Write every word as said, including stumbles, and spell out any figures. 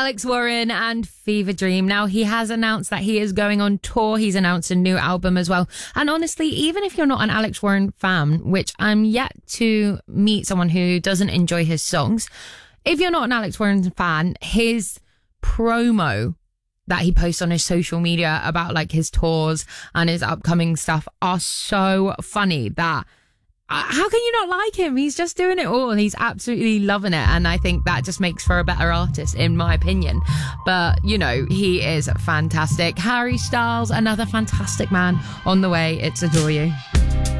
Alex Warren and Fever Dream. Now, he has announced that he is going on tour. He's announced a new album as well. And honestly, even if you're not an Alex Warren fan, which I'm yet to meet someone who doesn't enjoy his songs, if you're not an Alex Warren fan, his promo that he posts on his social media about like his tours and his upcoming stuff are so funny that uh, how can you not like him? He's just doing it all. He's absolutely loving it. And I think that just makes for a better artist, in my opinion. But, you know, he is fantastic. Harry Styles, another fantastic man on the way. It's Adore You.